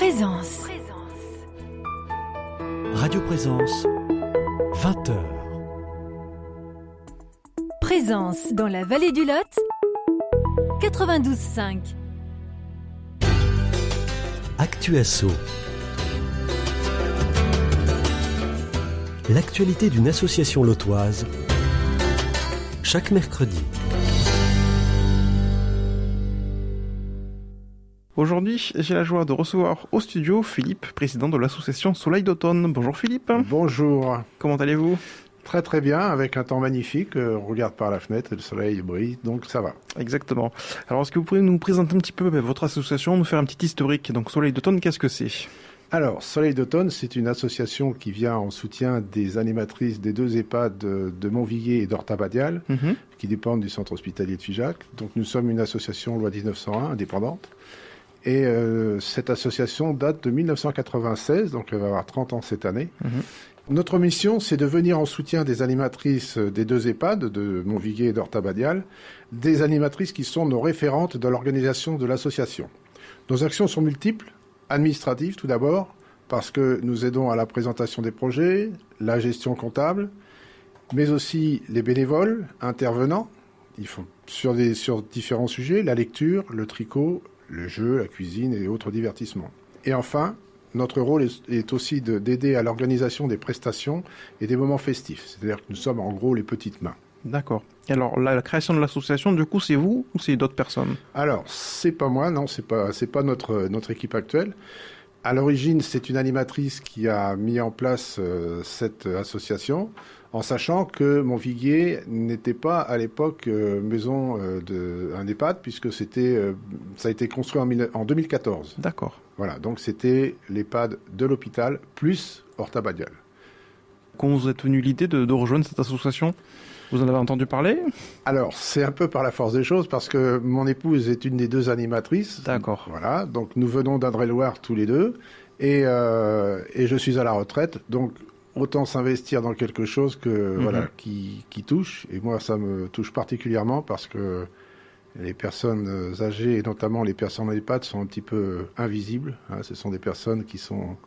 Présence. Radio Présence, 20h. Présence dans la vallée du Lot, 92.5. Actuasso. L'actualité d'une association lotoise, chaque mercredi. Aujourd'hui, j'ai la joie de recevoir au studio Philippe, président de l'association Soleil d'automne. Bonjour Philippe. Bonjour. Comment allez-vous ? Très très bien, avec un temps magnifique. On regarde par la fenêtre et le soleil brille, donc ça va. Exactement. Alors, est-ce que vous pouvez nous présenter un petit peu votre association, nous faire un petit historique ? Donc, Soleil d'automne, qu'est-ce que c'est ? Alors, Soleil d'automne, c'est une association qui vient en soutien des animatrices des deux EHPAD de Montviguier et d'Horta-Badial, qui dépendent du centre hospitalier de Figeac. Donc, nous sommes une association loi 1901, indépendante. Et cette association date de 1996, donc elle va avoir 30 ans cette année. Notre mission, c'est de venir en soutien des animatrices des deux EHPAD, de Montviguier et d'Horta-Badial, des animatrices qui sont nos référentes dans l'organisation de l'association. Nos actions sont multiples, administratives tout d'abord, parce que nous aidons à la présentation des projets, la gestion comptable, mais aussi les bénévoles intervenants, sur différents sujets, la lecture, le tricot, le jeu, la cuisine et autres divertissements. Et enfin, notre rôle est aussi d'aider à l'organisation des prestations et des moments festifs. C'est-à-dire que nous sommes en gros les petites mains. D'accord. Et alors, la création de l'association, du coup, c'est vous ou c'est d'autres personnes ? Alors, c'est pas moi, non, c'est pas notre équipe actuelle. À l'origine, c'est une animatrice qui a mis en place cette association, en sachant que Montviguier n'était pas à l'époque maison d'un EHPAD, puisque ça a été construit en 2014. D'accord. Voilà, donc c'était l'EHPAD de l'hôpital plus Horta-Badial. Quand vous êtes venu l'idée de rejoindre cette association, vous en avez entendu parler ? Alors, c'est un peu par la force des choses, parce que mon épouse est une des deux animatrices. D'accord. Voilà, donc nous venons d'Indre-et-Loire tous les deux, et je suis à la retraite, donc autant s'investir dans quelque chose qui touche. Et moi, ça me touche particulièrement parce que les personnes âgées, et notamment les personnes en EHPAD, sont un petit peu invisibles. Ce sont des personnes qui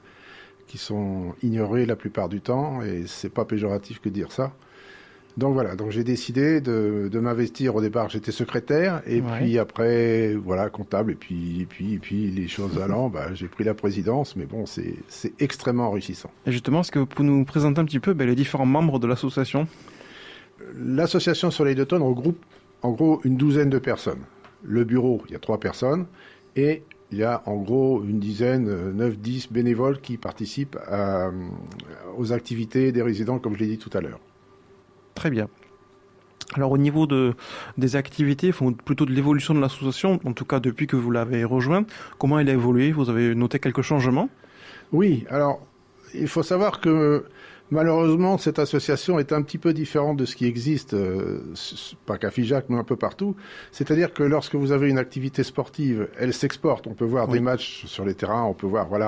sont ignorées la plupart du temps, et c'est pas péjoratif que de dire ça. Donc voilà, donc j'ai décidé de m'investir. Au départ, j'étais secrétaire, et puis après, comptable, et puis les choses allant, j'ai pris la présidence, mais bon, c'est extrêmement enrichissant. Et justement, est-ce que vous pouvez nous présenter un petit peu les différents membres de l'association ? L'association Soleil d'automne regroupe en gros une douzaine de personnes. Le bureau, il y a 3 personnes, et il y a en gros une dizaine, 9-10 bénévoles qui participent aux activités des résidents, comme je l'ai dit tout à l'heure. Très bien. Alors au niveau des activités, plutôt de l'évolution de l'association, en tout cas depuis que vous l'avez rejointe, comment elle a évolué ? Vous avez noté quelques changements ? Oui, alors il faut savoir que malheureusement cette association est un petit peu différente de ce qui existe, pas qu'à Figeac, mais un peu partout. C'est-à-dire que lorsque vous avez une activité sportive, elle s'exporte. On peut voir des matchs sur les terrains, on peut voir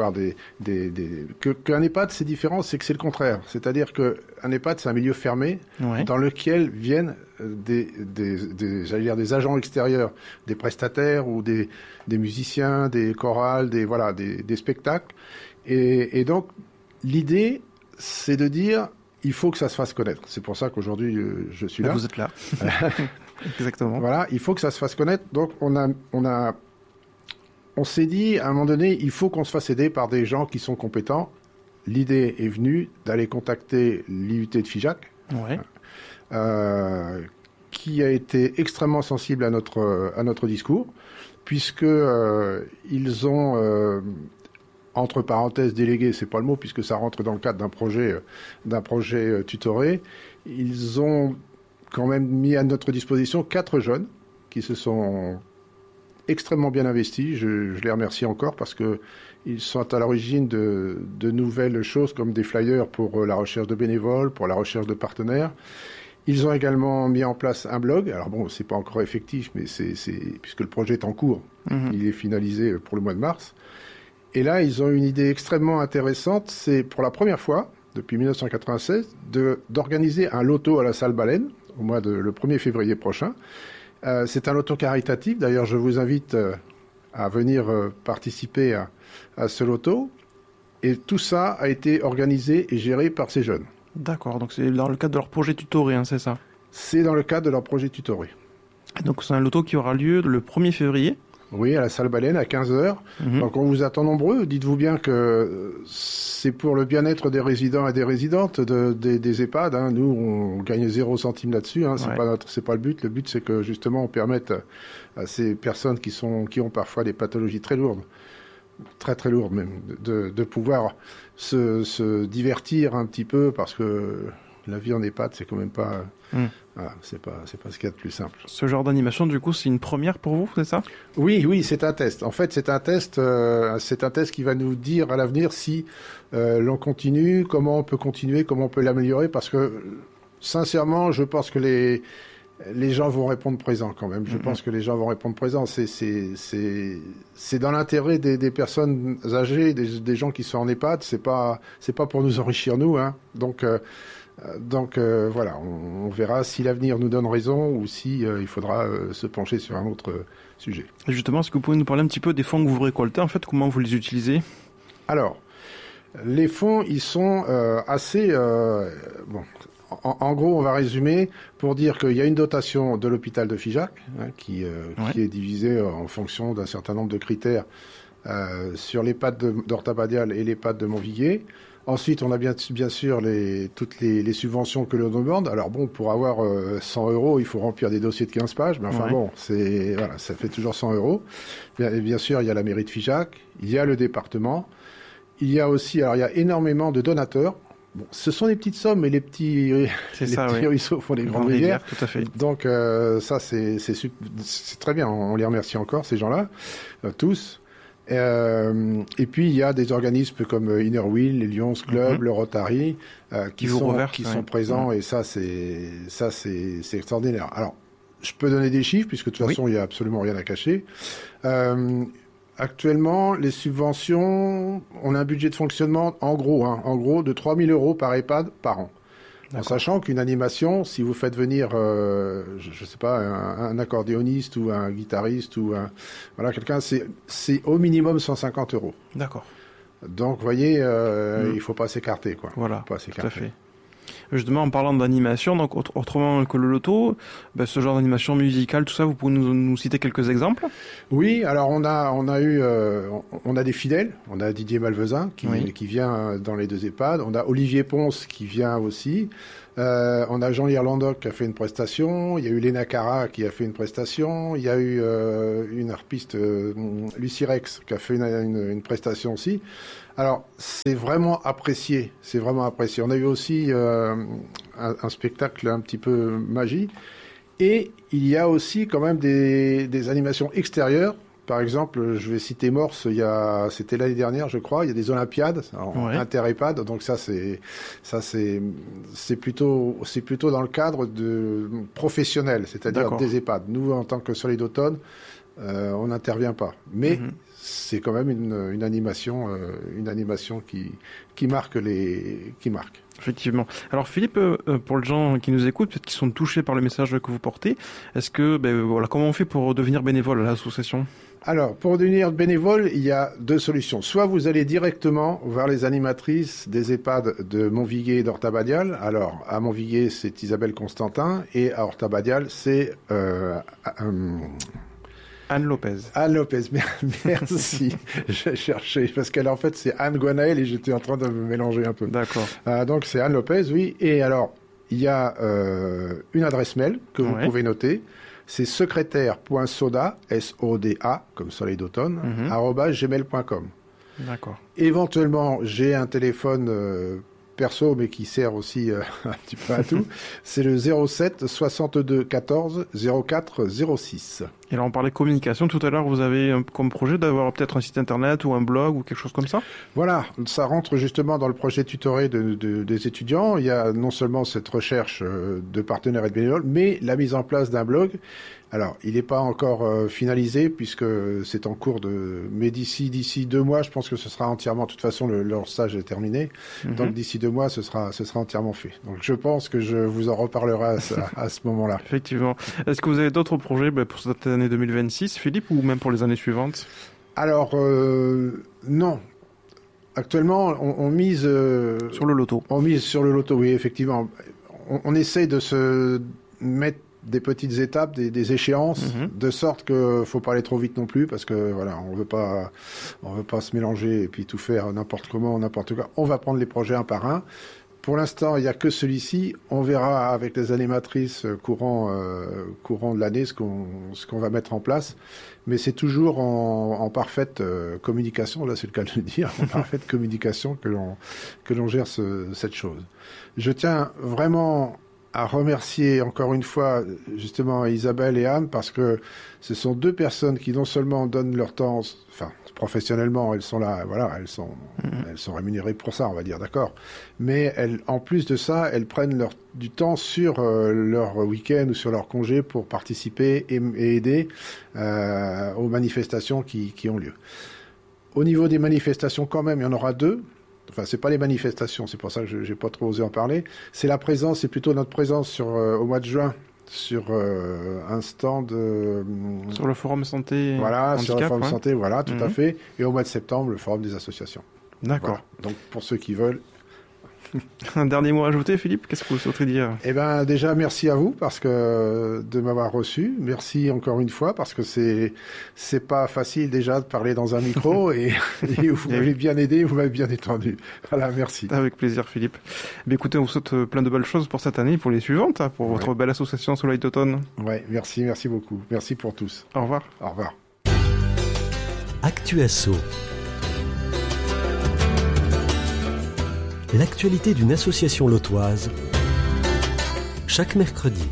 qu'un EHPAD c'est différent, c'est que c'est le contraire. C'est-à-dire qu'un EHPAD c'est un milieu fermé dans lequel viennent des agents extérieurs, des prestataires ou des musiciens, des chorales, des spectacles. Et donc l'idée, c'est de dire, il faut que ça se fasse connaître. C'est pour ça qu'aujourd'hui, je suis là. Vous êtes là. Exactement. Voilà, il faut que ça se fasse connaître. Donc, on s'est dit, à un moment donné, il faut qu'on se fasse aider par des gens qui sont compétents. L'idée est venue d'aller contacter l'IUT de Figeac, qui a été extrêmement sensible à notre discours, puisque ils ont... entre parenthèses, délégués, c'est pas le mot, puisque ça rentre dans le cadre d'un projet tutoré. Ils ont quand même mis à notre disposition 4 jeunes qui se sont extrêmement bien investis. Je les remercie encore parce que ils sont à l'origine de nouvelles choses comme des flyers pour la recherche de bénévoles, pour la recherche de partenaires. Ils ont également mis en place un blog. Alors bon, c'est pas encore effectif, mais puisque le projet est en cours, il est finalisé pour le mois de mars. Et là, ils ont une idée extrêmement intéressante. C'est pour la première fois, depuis 1996, d'organiser un loto à la Salle Baleine, le 1er février prochain. C'est un loto caritatif. D'ailleurs, je vous invite à venir participer à ce loto. Et tout ça a été organisé et géré par ces jeunes. D'accord, donc c'est dans le cadre de leur projet tutoré, c'est ça? C'est dans le cadre de leur projet tutoré. Donc c'est un loto qui aura lieu le 1er février. Oui, à la salle Baleine, à 15h. Donc on vous attend nombreux. Dites-vous bien que c'est pour le bien-être des résidents et des résidentes des EHPAD. Hein. Nous, on gagne 0 centime là-dessus. Hein. C'est pas le but. Le but, c'est que justement, on permette à ces personnes qui ont parfois des pathologies très lourdes, très très lourdes même, de pouvoir se divertir un petit peu, parce que la vie en EHPAD, c'est quand même pas... Voilà, c'est pas ce qu'il y a de plus simple. Ce genre d'animation, du coup, c'est une première pour vous, c'est ça? Oui, c'est un test. En fait, c'est un test qui va nous dire à l'avenir si l'on continue, comment on peut continuer, comment on peut l'améliorer, parce que, sincèrement, je pense que les gens vont répondre présent quand même. Je pense que les gens vont répondre présent. C'est dans l'intérêt des personnes âgées, des gens qui sont en EHPAD. C'est pas pour nous enrichir nous, hein. Donc voilà, on verra si l'avenir nous donne raison ou si il faudra se pencher sur un autre sujet. Et justement, est-ce que vous pouvez nous parler un petit peu des fonds que vous récoltez, en fait, comment vous les utilisez? Alors, les fonds, ils sont assez... bon, en gros, on va résumer pour dire qu'il y a une dotation de l'hôpital de Figeac, hein, qui est divisée en fonction d'un certain nombre de critères sur l'EHPAD d'Ortabadial et l'EHPAD de Montviguier. Ensuite, on a bien sûr toutes les subventions que l'on demande. Alors bon, pour avoir 100 €, il faut remplir des dossiers de 15 pages. Mais enfin bon, ça fait toujours 100 €. Et bien sûr, il y a la mairie de Figeac, il y a le département. Il y a aussi, il y a énormément de donateurs. Bon, ce sont des petites sommes, mais les petits ruisseaux font des grandes rivières. Tout à fait. Donc ça, c'est très bien. On les remercie encore, ces gens-là, tous. Et puis il y a des organismes comme Inner Wheel, les Lions Club, le Rotary, qui sont présents, et ça c'est extraordinaire. Alors, je peux donner des chiffres, puisque de toute façon il y a absolument rien à cacher. Actuellement, les subventions, on a un budget de fonctionnement en gros de 3 000 € par EHPAD par an. En sachant qu'une animation, si vous faites venir, je sais pas, un accordéoniste ou un guitariste ou quelqu'un, c'est au minimum 150 €. D'accord. Donc, vous voyez, il faut pas s'écarter, quoi. Voilà, pas s'écarter. Tout à fait. Justement, en parlant d'animation, donc autrement que le loto, ce genre d'animation musicale, tout ça, vous pouvez nous citer quelques exemples? Oui, alors on a des fidèles. On a Didier Malvezin qui vient dans les deux EHPAD. On a Olivier Ponce qui vient aussi. On a Jean Lirlandoc qui a fait une prestation. Il y a eu Léna Cara qui a fait une prestation. Il y a eu une harpiste, Lucie Rex, qui a fait une prestation aussi. Alors, c'est vraiment apprécié. On a eu aussi un spectacle un petit peu magie. Et il y a aussi quand même des animations extérieures. Par exemple, je vais citer Morse, c'était l'année dernière, je crois, il y a des Olympiades, inter-EHPAD, donc c'est plutôt dans le cadre de professionnel, c'est-à-dire des EHPAD. Nous, en tant que Soleil d'automne, on n'intervient pas. Mais c'est quand même une animation qui marque Effectivement. Alors Philippe, pour les gens qui nous écoutent, peut-être qui sont touchés par le message que vous portez, est-ce que, comment on fait pour devenir bénévole à l'association? Alors, pour devenir bénévole, il y a deux solutions. Soit vous allez directement vers les animatrices des EHPAD de Montviguier et d'Ortabadial. Alors, à Montviguier, c'est Isabelle Constantin, et à Ortabadial, c'est Anne Lopez. Anne Lopez, merci. J'ai cherché, parce qu'elle, en fait, c'est Anne Guanaël, et j'étais en train de me mélanger un peu. D'accord. Donc, c'est Anne Lopez, oui. Et alors, il y a une adresse mail que vous pouvez noter. C'est secrétaire.soda, S-O-D-A, comme soleil d'automne, @gmail.com. D'accord. Éventuellement, j'ai un téléphone perso, mais qui sert aussi un petit peu à tout. C'est le 07 62 14 04 06. Et là, on parlait de communication. Tout à l'heure, vous avez comme projet d'avoir peut-être un site internet ou un blog ou quelque chose comme ça? Voilà, ça rentre justement dans le projet tutoré des étudiants. Il y a non seulement cette recherche de partenaires et de bénévoles, mais la mise en place d'un blog. Alors, il n'est pas encore finalisé puisque c'est en cours mais d'ici 2 mois, je pense que ce sera entièrement, de toute façon, leur stage est terminé. Donc, d'ici 2 mois, ce sera entièrement fait. Donc, je pense que je vous en reparlerai à ce moment-là. Effectivement. Est-ce que vous avez d'autres projets pour cette l'année 2026, Philippe, ou même pour les années suivantes? Alors, non. Actuellement, on mise... sur le loto. On mise sur le loto, oui, effectivement. On essaye de se mettre des petites étapes, des échéances, de sorte que faut pas aller trop vite non plus, parce que voilà, on veut pas se mélanger et puis tout faire n'importe comment, n'importe quoi. On va prendre les projets un par un. Pour l'instant, il n'y a que celui-ci. On verra avec les animatrices courant de l'année ce qu'on va mettre en place. Mais c'est toujours en parfaite communication, là c'est le cas de le dire, en parfaite communication que l'on gère cette chose. Je tiens vraiment à remercier encore une fois justement Isabelle et Anne, parce que ce sont deux personnes qui non seulement donnent leur temps, enfin professionnellement elles sont là, voilà, elles sont rémunérées pour ça, on va dire, d'accord, mais en plus de ça, elles prennent du temps sur leur week-end ou sur leur congé pour participer et aider aux manifestations qui ont lieu. Au niveau des manifestations, quand même, il y en aura deux. Enfin, c'est pas les manifestations, c'est pour ça que j'ai pas trop osé en parler. C'est la présence, c'est plutôt notre présence au mois de juin sur un stand. Sur le forum santé. Voilà, handicap, sur le forum santé, voilà, tout à fait. Et au mois de septembre, le forum des associations. D'accord. Voilà. Donc, pour ceux qui veulent. Un dernier mot à ajouter, Philippe? Qu'est-ce que vous souhaiterez dire? Eh ben, déjà, merci à vous de m'avoir reçu. Merci encore une fois, parce que c'est pas facile déjà de parler dans un micro et vous m'avez bien aidé, vous m'avez bien détendu. Voilà, merci. Avec plaisir, Philippe. Mais écoutez, on vous souhaite plein de belles choses pour cette année et pour les suivantes, pour votre belle association Soleil d'automne. Ouais, merci beaucoup. Merci pour tous. Au revoir. Au revoir. Actu-Asso. L'actualité d'une association lotoise, chaque mercredi.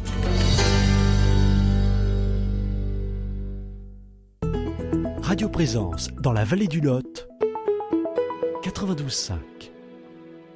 Radio Présence dans la vallée du Lot, 92.5.